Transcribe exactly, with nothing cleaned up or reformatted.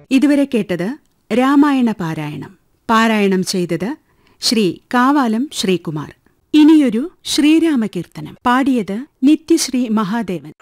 ഇതുവരെ കേട്ടത് രാമായണ പാരായണം. പാരായണം ചെയ്തത് ശ്രീ കാവാലം ശ്രീകുമാർ. ഇനിയൊരു ശ്രീരാമകീർത്തനം പാടിയത് നിത്യശ്രീ മഹാദേവൻ.